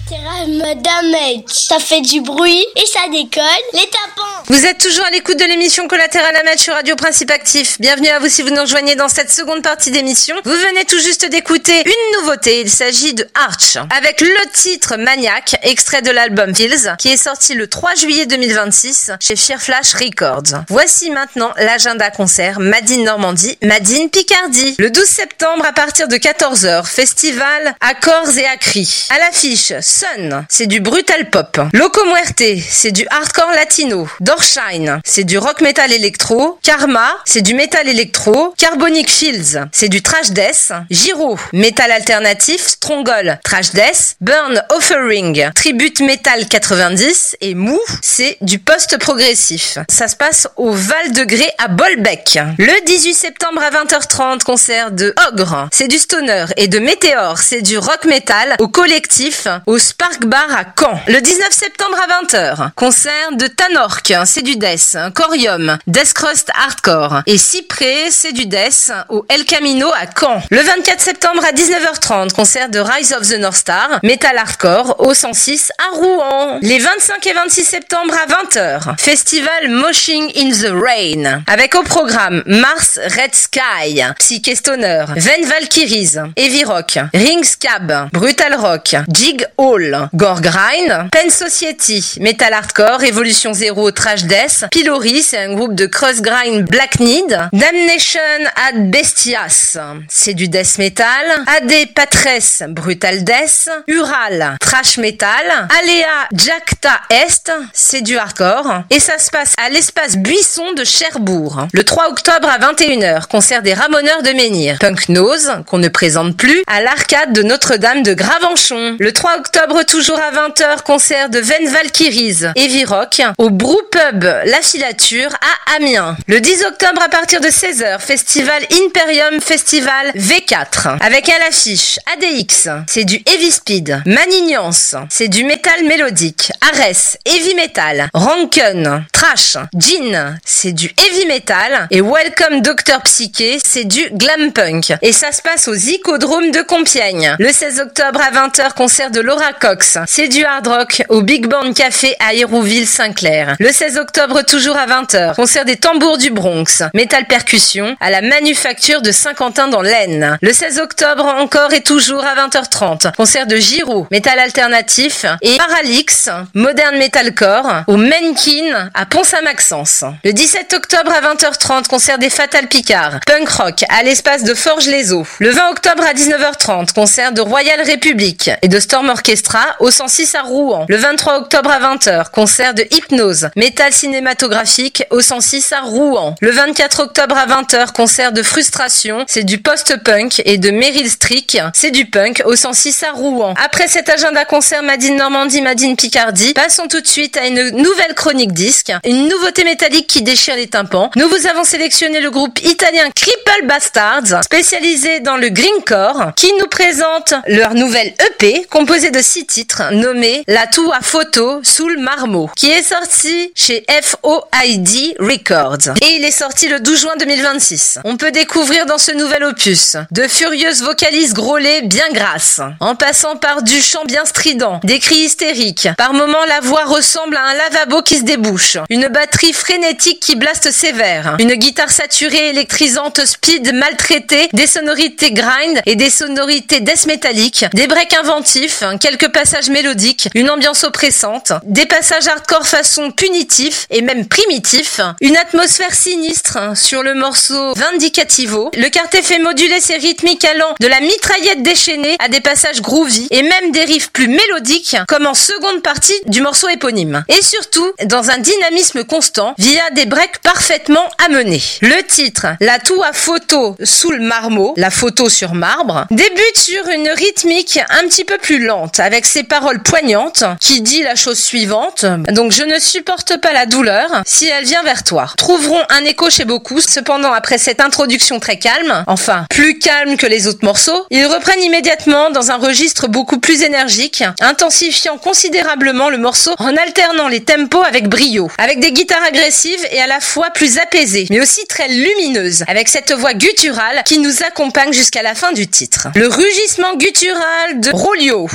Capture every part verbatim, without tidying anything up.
Madame H. Ça fait du bruit et ça déconne. Les tapons. Vous êtes toujours à l'écoute de l'émission Collatéral à Match sur Radio Principe Actif. Bienvenue à vous si vous nous rejoignez dans cette seconde partie d'émission. Vous venez tout juste d'écouter une nouveauté. Il s'agit de Arch avec le titre Maniac, extrait de l'album Feels, qui est sorti le trois juillet deux mille vingt-six chez Fear Flash Records. Voici maintenant l'agenda concert Made in Normandie, Made in Picardie. Le douze septembre à partir de quatorze heures, festival à corps et à cris. À l'affiche, Sun, c'est du brutal pop. Loco Muerte, c'est du hardcore latino. Dorshine, c'est du rock metal électro. Karma, c'est du metal électro. Carbonic Fields, c'est du trash death. Giro, metal alternatif. Stronghold, trash death. Burn Offering, tribute metal quatre-vingt-dix. Et Mou, c'est du post-progressif. Ça se passe au Val-de-Grès à Bolbec. Le dix-huit septembre à vingt heures trente, concert de Ogre, c'est du stoner. Et de Météor, c'est du rock metal au collectif au Spark Bar à Caen. Le dix-neuf septembre à vingt heures, concert de Tanork, c'est du death. Corium, Death Crust Hardcore. Et Cyprès, c'est du death au El Camino à Caen. Le vingt-quatre septembre à dix-neuf heures trente, concert de Rise of the North Star, metal hardcore au cent six à Rouen. Les vingt-cinq et vingt-six septembre à vingt heures, festival Moshing in the Rain, avec au programme Mars Red Sky, Psyché Stoner, Ven Valkyries, Heavy Rock, Rings Cab, Brutal Rock, Jig Hall, Gore Grind, Pen Society, Metal Hardcore, Evolution Zero, Trash Death, Pilori, c'est un groupe de Cross Grind Black Need, Damnation ad Bestias, c'est du Death Metal, A D Patres, Brutal Death, Ural, Trash Metal, Alea Jacta Est, c'est du hardcore, et ça se passe à l'espace Buisson de Cherbourg. Le trois octobre à vingt et une heures, concert des Ramoneurs de Menhir, Punk Nose, qu'on ne présente plus, à l'arcade de Notre-Dame de Gravenchon. Le trois octobre, toujours à vingt heures, concert de Ven Valkyries, Heavy Rock, au Brew Pub La Filature à Amiens. Le dix octobre, à partir de seize heures, festival Imperium Festival V quatre, avec à l'affiche A D X, c'est du Heavy Speed, Manignance, c'est du métal mélodique, Ares, Heavy Metal, Ranken, Trash, Gin, c'est du Heavy Metal, et Welcome Docteur Psyché, c'est du Glam Punk. Et ça se passe au Zicodrome de Compiègne. Le seize octobre à vingt heures, concert de Laura Cox, c'est du hard rock au Big Band Café à Hérouville-Saint-Clair. Le seize octobre, toujours à vingt heures, concert des Tambours du Bronx, métal percussion à la Manufacture de Saint-Quentin dans l'Aisne. Le seize octobre encore et toujours à vingt heures trente, concert de Giro, métal alternatif, et Paralix, moderne metalcore au Menkin à Pont-Saint-Maxence. Le dix-sept octobre à vingt heures trente, concert des Fatal Picard, punk rock à l'espace de Forges-les-Eaux. Le vingt octobre à dix-neuf heures trente, concert de Royal Republic et de Storm Orchestra au cent six à Rouen. Le vingt-trois octobre à vingt heures, concert de Hypnose, métal cinématographique au cent six à Rouen. Le vingt-quatre octobre à vingt heures, concert de Frustration, c'est du post-punk, et de Meryl Streak, c'est du punk au cent six à Rouen. Après cet agenda concert Made in Normandie, Made in Picardie, passons tout de suite à une nouvelle chronique disque, une nouveauté métallique qui déchire les tympans. Nous vous avons sélectionné le groupe italien Cripple Bastards, spécialisé dans le grindcore, qui nous présente leur nouvelle E P, composée de six titres, nommé La Tua Photo sul Marmo, qui est sorti chez F O I D Records. Et il est sorti le douze juin deux mille vingt-six. On peut découvrir dans ce nouvel opus de furieuses vocalises grôlées bien grasses, en passant par du chant bien strident, des cris hystériques. Par moments, la voix ressemble à un lavabo qui se débouche, une batterie frénétique qui blaste sévère, une guitare saturée électrisante speed maltraitée, des sonorités grind et des sonorités death métallique, des breaks inventifs, quelques passages mélodiques, une ambiance oppressante, des passages hardcore façon punitif et même primitif, une atmosphère sinistre sur le morceau Vindicativo. Le quartet fait moduler ses rythmiques allant de la mitraillette déchaînée à des passages groovy et même des riffs plus mélodiques comme en seconde partie du morceau éponyme. Et surtout, dans un dynamisme constant via des breaks parfaitement amenés. Le titre, La Tua Photo sul Marmo, la photo sur marbre, débute sur une rythmique un petit peu plus lente avec ses paroles poignantes qui dit la chose suivante: donc je ne supporte pas la douleur si elle vient vers toi. Trouveront un écho chez beaucoup. Cependant, après cette introduction très calme, enfin plus calme que les autres morceaux, ils reprennent immédiatement dans un registre beaucoup plus énergique, intensifiant considérablement le morceau en alternant les tempos avec brio, avec des guitares agressives et à la fois plus apaisées, mais aussi très lumineuses, avec cette voix gutturale qui nous accompagne jusqu'à la fin du titre. Le rugissement guttural de Rolio nous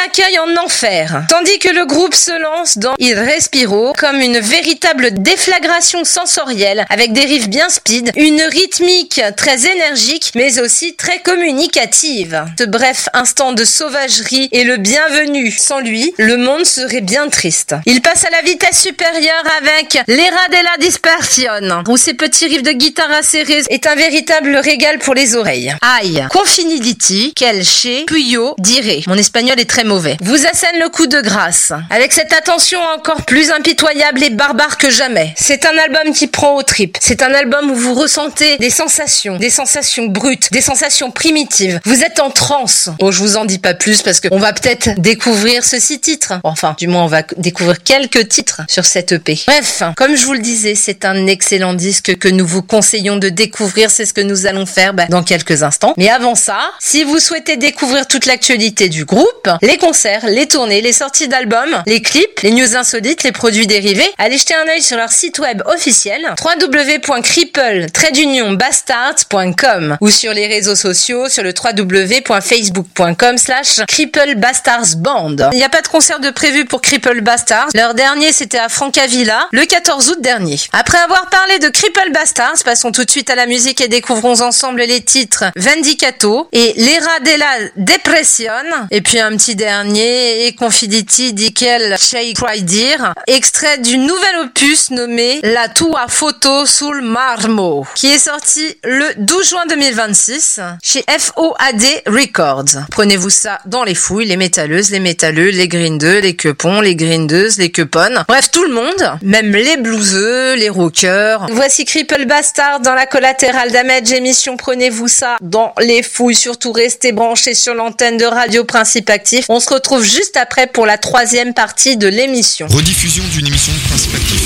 accueil en enfer. Tandis que le groupe se lance dans Il Respiro comme une véritable déflagration sensorielle avec des riffs bien speed, une rythmique très énergique mais aussi très communicative. Ce bref instant de sauvagerie est le bienvenu. Sans lui, le monde serait bien triste. Il passe à la vitesse supérieure avec L'Era della Dispersion, où ces petits riffs de guitare acérés est un véritable régal pour les oreilles. Aïe, Confiniditi, quel chez Puyo diré. Mon espagnol est très mauvais. Vous assène le coup de grâce, avec cette attention encore plus impitoyable et barbare que jamais. C'est un album qui prend aux tripes. C'est un album où vous ressentez des sensations, des sensations brutes, des sensations primitives. Vous êtes en transe. Bon, je vous en dis pas plus parce que on va peut-être découvrir ce six titres. Enfin, du moins, on va découvrir quelques titres sur cette E P. Bref, comme je vous le disais, c'est un excellent disque que nous vous conseillons de découvrir. C'est ce que nous allons faire bah, dans quelques instants. Mais avant ça, si vous souhaitez découvrir toute l'actualité du groupe, les concerts, les tournées, les sorties d'albums, les clips, les news insolites, les produits dérivés, allez jeter un œil sur leur site web officiel w w w point cripple trait union bastards point com ou sur les réseaux sociaux sur le w w w point facebook point com slash cripple bastards band. Il n'y a pas de concert de prévu pour Cripple Bastards. Leur dernier, c'était à Francavilla le quatorze août dernier. Après avoir parlé de Cripple Bastards, passons tout de suite à la musique et découvrons ensemble les titres Vendicato et L'Era della Depression. Et puis un petit dernier, E Confiditi di quel Shei Cry Dir, extrait du nouvel opus nommé La tua foto sul marmo, qui est sorti le douze juin deux mille vingt-six chez F O A D Records. Prenez-vous ça dans les fouilles, les métalleuses, les métalleux, les grindeux, les quepons, les grindeuses, les queponnes. Bref, tout le monde, même les blueseux, les rockers. Voici Cripple Bastard dans la Collateral Damage émission. Prenez-vous ça dans les fouilles. Surtout restez branchés sur l'antenne de Radio Principe Actif. On se retrouve juste après pour la troisième partie de l'émission. Rediffusion d'une émission de Principe Actif.